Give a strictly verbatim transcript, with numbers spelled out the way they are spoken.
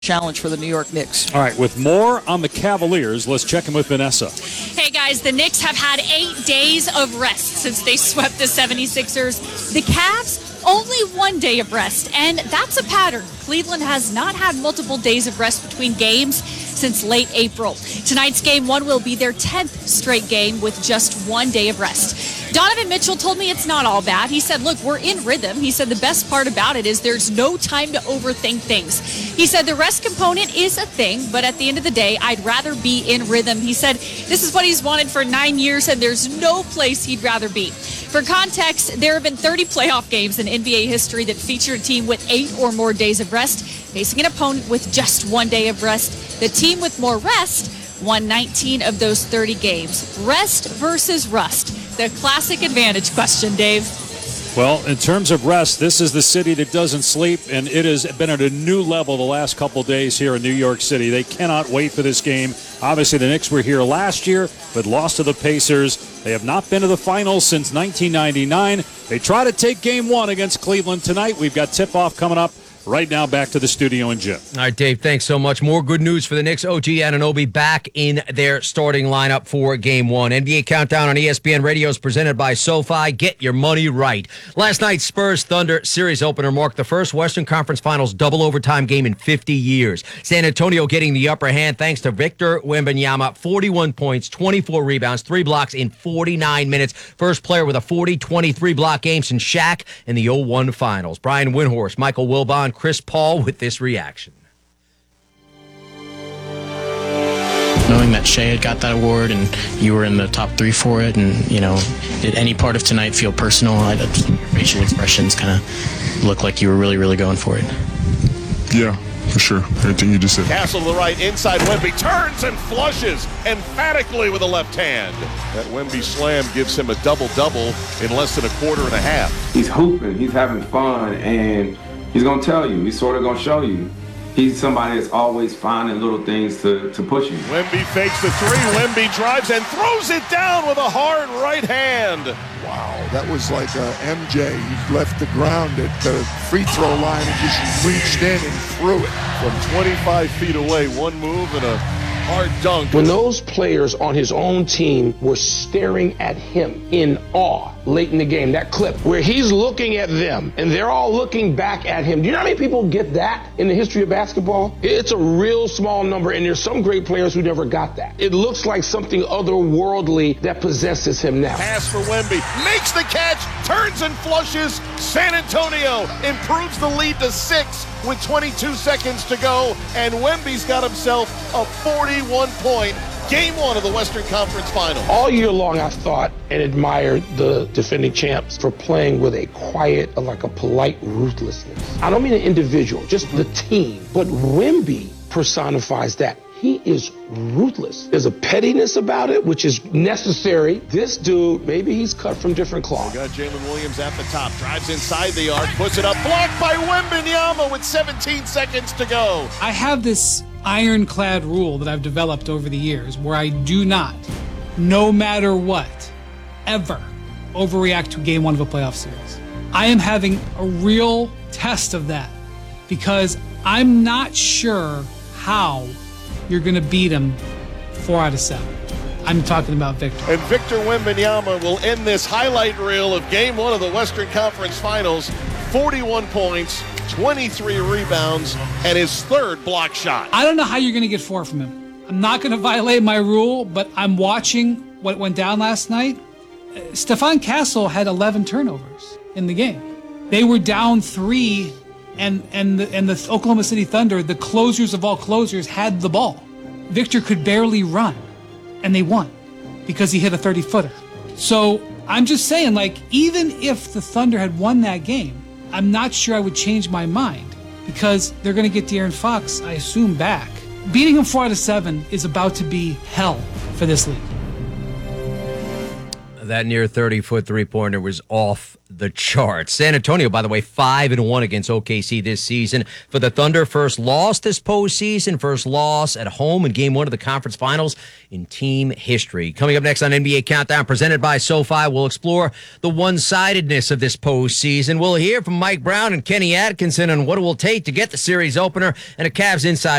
challenge for the New York Knicks. All right, with more on the Cavaliers, let's check in with Vanessa. Hey guys, the Knicks have had eight days of rest since they swept the seventy-sixers. The Cavs, only one day of rest, and that's a pattern. Cleveland has not had multiple days of rest between games since late April. Tonight's game one will be their tenth straight game with just one day of rest. Donovan Mitchell told me it's not all bad. He said, look, we're in rhythm. He said the best part about it is there's no time to overthink things. He said the rest component is a thing, but at the end of the day, I'd rather be in rhythm. He said this is what he's wanted for nine years, and there's no place he'd rather be. For context, there have been thirty playoff games in N B A history that feature a team with eight or more days of rest facing an opponent with just one day of rest. The team with more rest won nineteen of those thirty games. Rest versus rust. The classic advantage question, Dave. Well, in terms of rest, this is the city that doesn't sleep, and it has been at a new level the last couple days here in New York City. They cannot wait for this game. Obviously, the Knicks were here last year, but lost to the Pacers. They have not been to the finals since nineteen ninety-nine. They try to take game one against Cleveland tonight. We've got tip-off coming up. Right now, back to the studio and Jim. All right, Dave, thanks so much. More good news for the Knicks. O G Anunoby back in their starting lineup for Game one. N B A Countdown on E S P N Radio is presented by SoFi. Get your money right. Last night's Spurs-Thunder series opener marked the first Western Conference Finals double overtime game in fifty years. San Antonio getting the upper hand thanks to Victor Wembanyama. forty-one points, twenty-four rebounds, three blocks in forty-nine minutes. First player with a forty twenty-three block game since Shaq in the oh one Finals. Brian Windhorst, Michael Wilbon, Chris Paul with this reaction. Knowing that Shea had got that award and you were in the top three for it, and, you know, did any part of tonight feel personal? I, your facial expressions kind of look like you were really, really going for it. Yeah, for sure. Everything you just said. Castle to the right, inside Wemby, turns and flushes emphatically with the left hand. That Wemby slam gives him a double-double in less than a quarter and a half. He's hooping, he's having fun, and he's going to tell you. He's sort of going to show you. He's somebody that's always finding little things to, to push you. Wemby fakes the three. Wemby drives and throws it down with a hard right hand. Wow, that was like uh, M J. He left the ground at the free throw line and just reached in and threw it. From twenty-five feet away, one move and a hard dunk. When those players on his own team were staring at him in awe late in the game, that clip where he's looking at them and they're all looking back at him. Do you know how many people get that in the history of basketball? It's a real small number, and there's some great players who never got that. It looks like something otherworldly that possesses him now. Pass for Wemby, makes the catch, turns and flushes. San Antonio improves the lead to six with twenty-two seconds to go, and Wemby's got himself a forty-one point game one of the Western Conference Finals. All year long, I thought and admired the defending champs for playing with a quiet, like a polite ruthlessness. I don't mean an individual, just the team. But Wemby personifies that. He is ruthless. There's a pettiness about it, which is necessary. This dude, maybe he's cut from different cloth. We got Jalen Williams at the top, drives inside the arc, puts it up, blocked by Wembanyama with seventeen seconds to go. I have this ironclad rule that I've developed over the years where I do not, no matter what, ever overreact to game one of a playoff series. I am having a real test of that because I'm not sure how you're going to beat him four out of seven. I'm talking about Victor. And Victor Wembanyama will end this highlight reel of game one of the Western Conference Finals. forty-one points, twenty-three rebounds, and his third block shot. I don't know how you're going to get four from him. I'm not going to violate my rule, but I'm watching what went down last night. Uh, Stefan Castle had eleven turnovers in the game. They were down three, and and the, and the Oklahoma City Thunder, the closers of all closers, had the ball. Victor could barely run, and they won because he hit a thirty-footer. So I'm just saying, like, even if the Thunder had won that game, I'm not sure I would change my mind because they're going to get De'Aaron Fox, I assume, back. Beating him four out of seven is about to be hell for this league. That near thirty-foot three-pointer was off the charts. San Antonio, by the way, five and one against O K C this season. For the Thunder, first loss this postseason, first loss at home in game one of the conference finals in team history. Coming up next on N B A Countdown, presented by SoFi, we'll explore the one-sidedness of this postseason. We'll hear from Mike Brown and Kenny Atkinson on what it will take to get the series opener and a Cavs inside